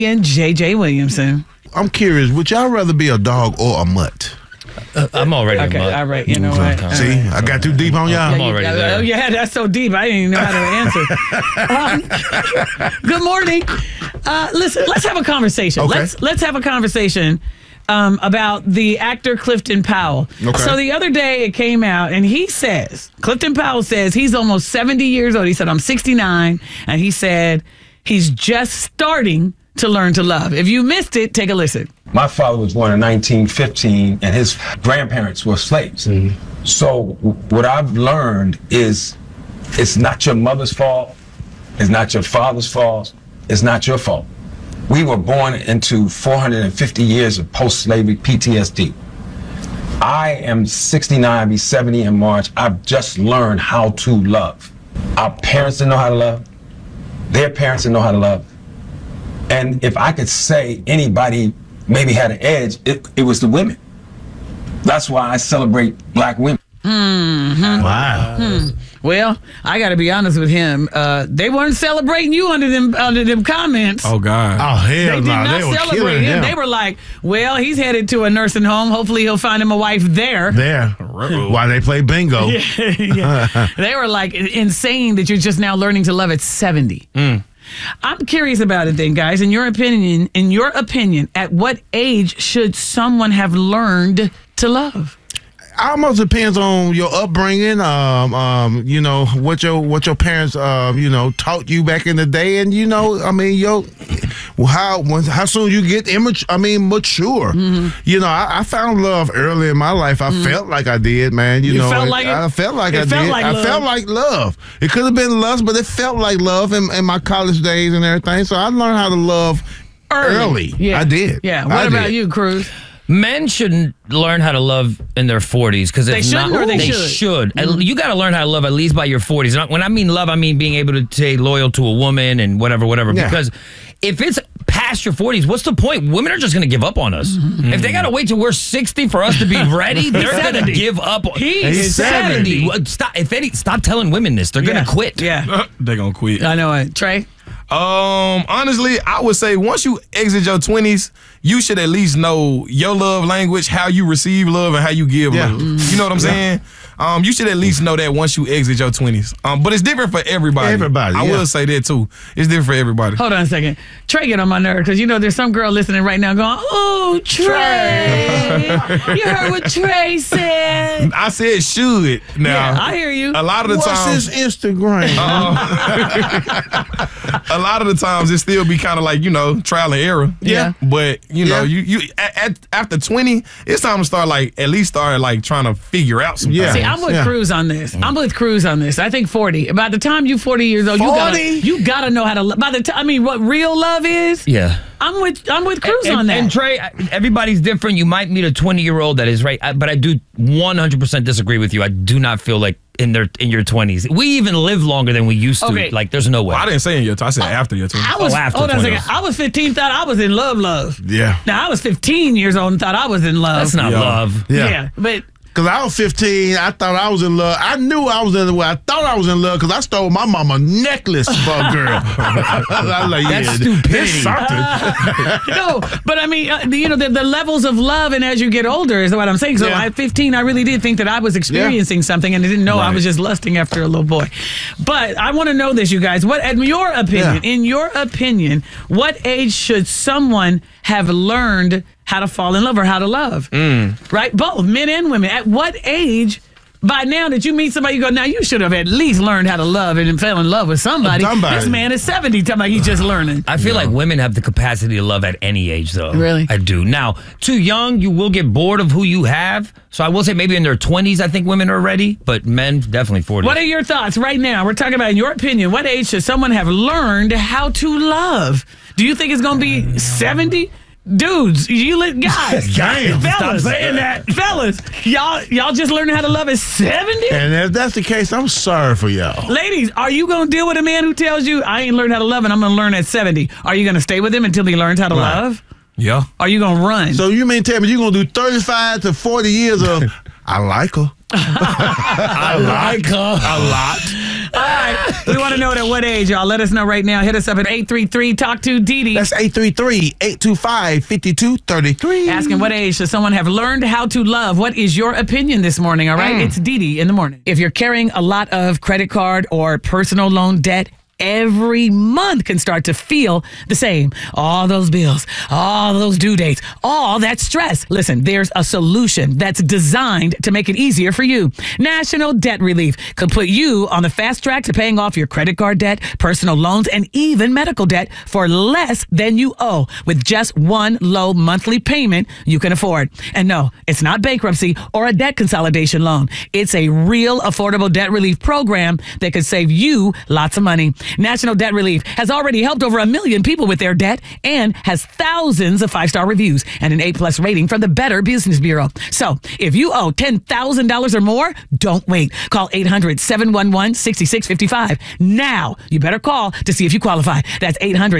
and J.J. Williamson. I'm curious, would y'all rather be a dog or a mutt? I'm already a mutt. All right, you know what? See, I got too deep on y'all. I'm already there. Oh, yeah, that's so deep. I didn't even know how to answer. Good morning. Listen, let's have a conversation. Okay. Let's have a conversation about the actor Clifton Powell. Okay. So the other day it came out, and Clifton Powell says he's almost 70 years old. He said, I'm 69, and he said he's just starting to learn to love. If you missed it, take a listen. My father was born in 1915, and his grandparents were slaves. So what I've learned is it's not your mother's fault. It's not your father's fault. It's not your fault. We were born into 450 years of post-slavery PTSD. I am 69, I'll be 70 in March. I've just learned how to love. Our parents didn't know how to love. Their parents didn't know how to love. And if I could say anybody maybe had an edge, it was the women. That's why I celebrate black women. Mm-hmm. Wow. Well, I got to be honest with him. They weren't celebrating you under them comments. Oh, God. Oh, hell They no. did not They were celebrate killing him. him. They were like, well, he's headed to a nursing home. Hopefully he'll find him a wife there. While they play bingo. Yeah. They were like insane that you're just now learning to love at 70. I'm curious about it then, guys. In your opinion, at what age should someone have learned to love? Almost depends on your upbringing, you know, what your parents, taught you back in the day, and how soon you get mature. You know, I found love early in my life. I felt like I did, man. You felt like it? I felt like I did. Like I love. felt like love. It could have been lust, but it felt like love in my college days and everything. So I learned how to love early. Yeah. I did. Yeah. What about you, Cruz? Men shouldn't learn how to love in their 40s because They shouldn't or they should? You got to learn how to love at least by your 40s. And when I mean love, I mean being able to stay loyal to a woman and whatever. Yeah. Because if it's past your 40s, what's the point? Women are just going to give up on us. If they got to wait till we're 60 for us to be ready, they're going to give up. He's 70. Stop telling women this. They're going to quit. Yeah. They're going to quit. I know it. Trey? Honestly, I would say once you exit your 20s, you should at least know your love language, how you receive love and how you give love. You know what I'm saying? You should at least know that once you exit your 20s. But it's different for everybody. I will say that too. It's different for everybody. Hold on a second. Trey get on my nerve because there's some girl listening right now going, oh, Trey. You heard what Trey said. I said should. Now, Yeah, I hear you. A lot of the What's times, his Instagram? a lot of the times it still be kind of like, trial and error. Yeah. But, after 20, it's time to start at least trying to figure out some things. See, I'm with Cruz on this. I think 40. By the time you're 40 years old, you gotta know how to love. By the time, what real love is. Yeah. I'm with Cruz on that. And Trey, everybody's different. You might meet a 20-year-old that is right, but I do 100% disagree with you. I do not feel like in your 20s. We even live longer than we used to. Okay. Like, there's no way. Well, I didn't say in your 20s. I said after your 20s. After hold on a 20s. second. I was 15, thought I was in love. Yeah. Now, I was 15 years old and thought I was in love. That's not love. Yeah. But Because I was 15, I thought I was in love. I knew I was in love. I thought I was in love because I stole my mama necklace for a girl. I was like, That's stupidity. no, but I mean, the levels of love, and as you get older, is what I'm saying. So at 15, I really did think that I was experiencing something, and I didn't know I was just lusting after a little boy. But I want to know this, you guys. In your opinion, what age should someone have learned how to fall in love or how to love? Right? Both men and women. At what age? By now that you meet somebody, you go, now you should have at least learned how to love and fell in love with somebody. This man is 70, talking about he's just learning. I feel like women have the capacity to love at any age, though. Really? I do. Now, too young, you will get bored of who you have. So I will say maybe in their 20s, I think women are ready, but men, definitely 40s. What are your thoughts right now? We're talking about, in your opinion, what age should someone have learned how to love? Do you think it's going to be 70? Dudes, guys, Damn, fellas, stop saying that. Fellas, y'all just learning how to love at 70? And if that's the case, I'm sorry for y'all. Ladies, are you going to deal with a man who tells you, I ain't learned how to love and I'm going to learn at 70? Are you going to stay with him until he learns how to love? Yeah. Are you going to run? So you mean tell me you're going to do 35 to 40 years of, I like her. I like her a lot. right. We want to know at what age, y'all. Let us know right now. Hit us up at 833-TALK-2-DD. That's 833-825-5233. Asking what age should someone have learned how to love? What is your opinion this morning, all right? It's Dee in the morning. If you're carrying a lot of credit card or personal loan debt, every month can start to feel the same. All those bills, all those due dates, all that stress. Listen, there's a solution that's designed to make it easier for you. National Debt Relief could put you on the fast track to paying off your credit card debt, personal loans, and even medical debt for less than you owe with just one low monthly payment you can afford. And no, it's not bankruptcy or a debt consolidation loan. It's a real affordable debt relief program that could save you lots of money. National Debt Relief has already helped over 1 million people with their debt and has thousands of 5-star reviews and an A+ rating from the Better Business Bureau. So if you owe $10,000 or more, don't wait. Call 800-711-6655. Now, you better call to see if you qualify. That's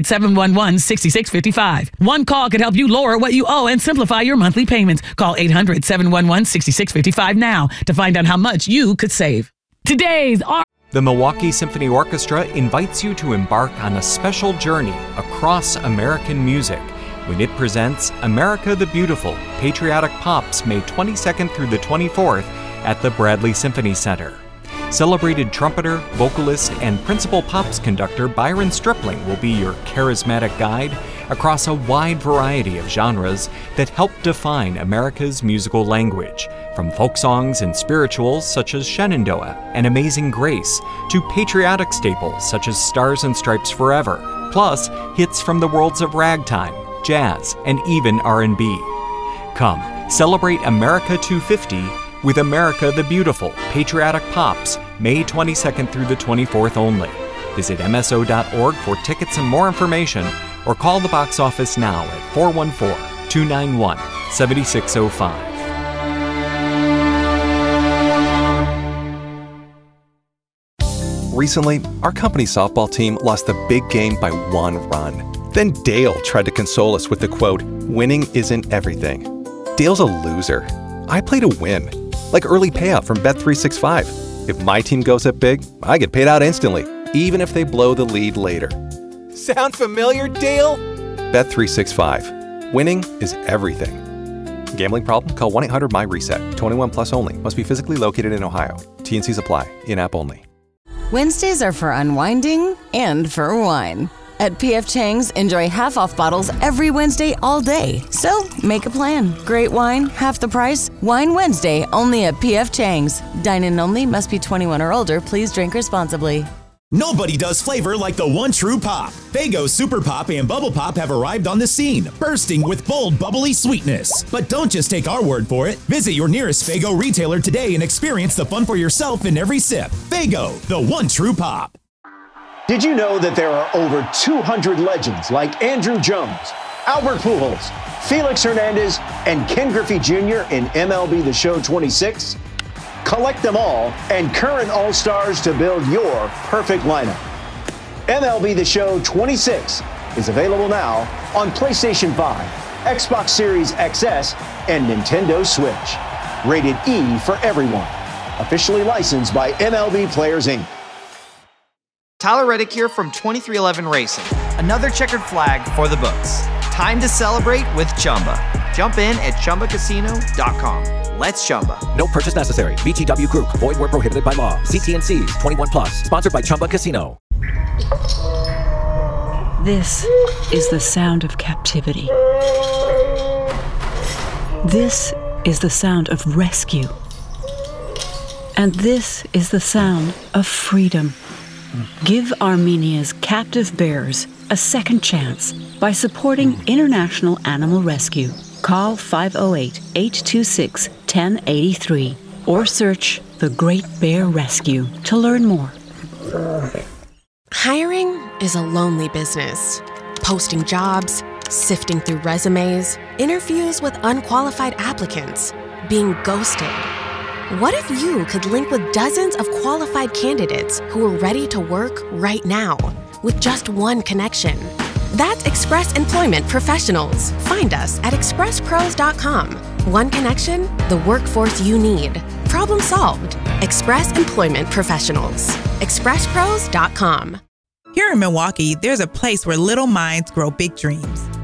800-711-6655. One call could help you lower what you owe and simplify your monthly payments. Call 800-711-6655 now to find out how much you could save. Today's The Milwaukee Symphony Orchestra invites you to embark on a special journey across American music when it presents America the Beautiful, Patriotic Pops, May 22nd through the 24th at the Bradley Symphony Center. Celebrated trumpeter, vocalist, and principal pops conductor Byron Stripling will be your charismatic guide across a wide variety of genres that help define America's musical language, from folk songs and spirituals such as Shenandoah and Amazing Grace to patriotic staples such as Stars and Stripes Forever, plus hits from the worlds of ragtime, jazz, and even R&B. Come, celebrate America 250 with America the Beautiful, Patriotic Pops, May 22nd through the 24th only. Visit MSO.org for tickets and more information, or call the box office now at 414-291-7605. Recently, our company's softball team lost the big game by 1 run. Then Dale tried to console us with the quote, "Winning isn't everything." Dale's a loser. I play to win, like early payout from Bet365. If my team goes up big, I get paid out instantly, even if they blow the lead later. Sound familiar, Dale? Bet365. Winning is everything. Gambling problem? Call 1-800-MY-RESET. 21 plus only. Must be physically located in Ohio. T&Cs apply. In-app only. Wednesdays are for unwinding and for wine. At P.F. Chang's, enjoy half-off bottles every Wednesday all day. So, make a plan. Great wine, half the price. Wine Wednesday, only at P.F. Chang's. Dine-in only, must be 21 or older. Please drink responsibly. Nobody does flavor like the one true pop. Faygo Super Pop and Bubble Pop have arrived on the scene, bursting with bold, bubbly sweetness. But don't just take our word for it. Visit your nearest Faygo retailer today and experience the fun for yourself in every sip. Faygo, the one true pop. Did you know that there are over 200 legends like Andrew Jones, Albert Pujols, Felix Hernandez, and Ken Griffey Jr. in MLB The Show 26? Collect them all and current All-Stars to build your perfect lineup. MLB The Show 26 is available now on PlayStation 5, Xbox Series XS, and Nintendo Switch. Rated E for everyone. Officially licensed by MLB Players, Inc. Tyler Reddick here from 2311 Racing. Another checkered flag for the books. Time to celebrate with Chumba. Jump in at ChumbaCasino.com. Let's Chumba. No purchase necessary. VGW Group. Void where prohibited by law. See T&Cs. 21 plus. Sponsored by Chumba Casino. This is the sound of captivity. This is the sound of rescue. And this is the sound of freedom. Give Armenia's captive bears a second chance by supporting International Animal Rescue. Call 508-826-1083 or search The Great Bear Rescue to learn more. Hiring is a lonely business. Posting jobs, sifting through resumes, interviews with unqualified applicants, being ghosted. What if you could link with dozens of qualified candidates who are ready to work right now with just one connection? That's Express Employment Professionals. Find us at expresspros.com. One connection, the workforce you need. Problem solved. Express Employment Professionals. ExpressPros.com. Here in Milwaukee, there's a place where little minds grow big dreams.